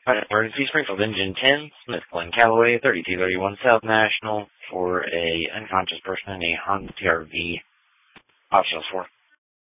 Emergency Springfield Engine 10, Smith Glen Callaway, 3231 South National for a unconscious person in a Honda CR-V. Optional 4.